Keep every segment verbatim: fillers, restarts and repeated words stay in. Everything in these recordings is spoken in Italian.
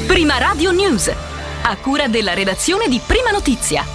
Prima Radio News, a cura della redazione di Prima Notizia.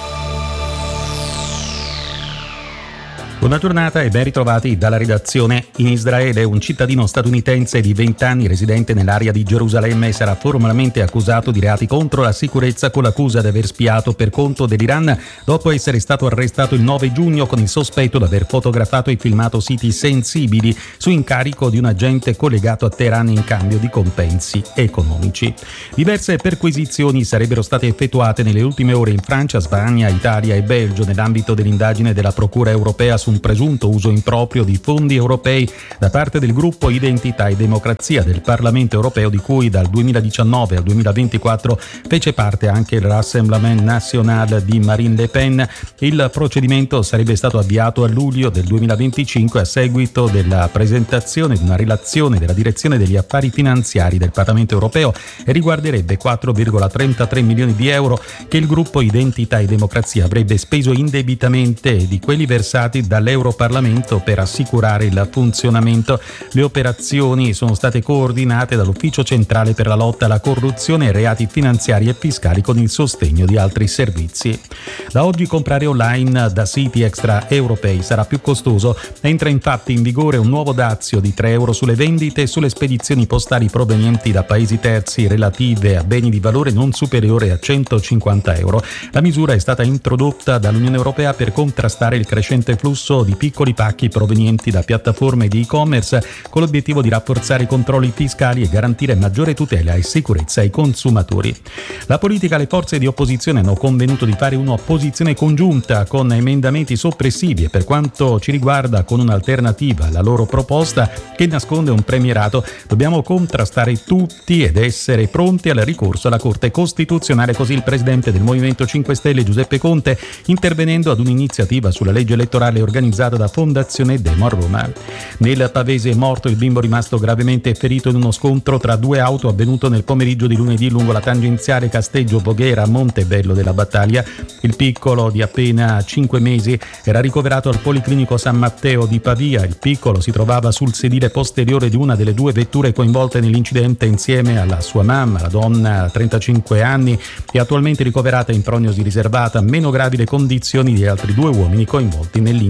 Buona giornata e ben ritrovati dalla redazione. In Israele un cittadino statunitense di venti anni residente nell'area di Gerusalemme sarà formalmente accusato di reati contro la sicurezza con l'accusa di aver spiato per conto dell'Iran dopo essere stato arrestato il nove giugno con il sospetto di aver fotografato e filmato siti sensibili su incarico di un agente collegato a Teheran in cambio di compensi economici. Diverse perquisizioni sarebbero state effettuate nelle ultime ore in Francia, Spagna, Italia e Belgio nell'ambito dell'indagine della Procura europea su un presunto uso improprio di fondi europei da parte del gruppo Identità e Democrazia del Parlamento europeo, di cui dal duemiladiciannove al duemilaventiquattro fece parte anche il Rassemblement National di Marine Le Pen. Il procedimento sarebbe stato avviato a luglio del duemilaventicinque a seguito della presentazione di una relazione della Direzione degli Affari Finanziari del Parlamento europeo e riguarderebbe quattro virgola trentatré milioni di euro che il gruppo Identità e Democrazia avrebbe speso indebitamente di quelli versati dall'Europarlamento per assicurare il funzionamento. Le operazioni sono state coordinate dall'Ufficio Centrale per la lotta alla corruzione e reati finanziari e fiscali con il sostegno di altri servizi. Da oggi comprare online da siti extraeuropei sarà più costoso. Entra infatti in vigore un nuovo dazio di tre euro sulle vendite e sulle spedizioni postali provenienti da paesi terzi relative a beni di valore non superiore a centocinquanta euro. La misura è stata introdotta dall'Unione Europea per contrastare il crescente flusso di piccoli pacchi provenienti da piattaforme di e-commerce con l'obiettivo di rafforzare i controlli fiscali e garantire maggiore tutela e sicurezza ai consumatori. La politica e le forze di opposizione hanno convenuto di fare un'opposizione congiunta con emendamenti soppressivi e, per quanto ci riguarda, con un'alternativa alla loro proposta che nasconde un premierato. Dobbiamo contrastare tutti ed essere pronti al ricorso alla Corte Costituzionale, così il presidente del Movimento cinque Stelle Giuseppe Conte, intervenendo ad un'iniziativa sulla legge elettorale organizzata da Fondazione Demo a Roma. Nel Pavese è morto il bimbo rimasto gravemente ferito in uno scontro tra due auto avvenuto nel pomeriggio di lunedì lungo la tangenziale Casteggio-Voghera a Montebello della Battaglia. Il piccolo di appena cinque mesi era ricoverato al Policlinico San Matteo di Pavia. Il piccolo si trovava sul sedile posteriore di una delle due vetture coinvolte nell'incidente insieme alla sua mamma. La donna, trentacinque anni, è attualmente ricoverata in prognosi riservata, meno gravi le condizioni di altri due uomini coinvolti nell'incidente.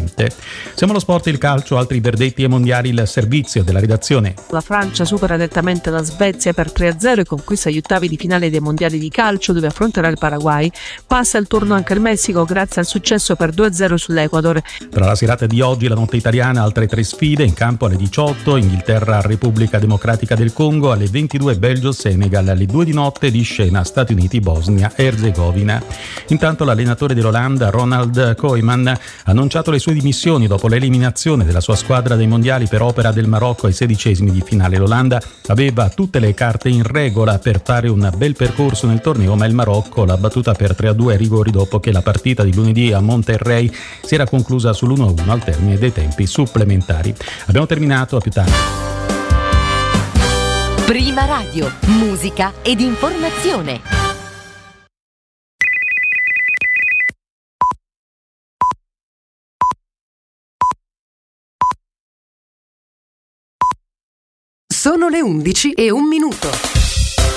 Siamo allo sport, il calcio, altri verdetti e mondiali, il servizio della redazione. La Francia supera nettamente la Svezia per tre a zero e conquista gli ottavi di finale dei mondiali di calcio, dove affronterà il Paraguay. Passa il turno anche il Messico grazie al successo per due a zero sull'Ecuador. Tra la serata di oggi e la notte italiana altre tre sfide in campo: alle diciotto Inghilterra Repubblica Democratica del Congo, alle ventidue Belgio Senegal, alle due di notte di scena Stati Uniti Bosnia Erzegovina. Intanto l'allenatore dell'Olanda Ronald Koeman ha annunciato le sue dimissioni dopo l'eliminazione della sua squadra dei mondiali per opera del Marocco ai sedicesimi di finale. L'Olanda aveva tutte le carte in regola per fare un bel percorso nel torneo, ma il Marocco l'ha battuta per tre a due ai rigori dopo che la partita di lunedì a Monterrey si era conclusa sull'uno a uno al termine dei tempi supplementari. Abbiamo terminato, a più tardi. Prima Radio, musica ed informazione. Sono le undici e un minuto.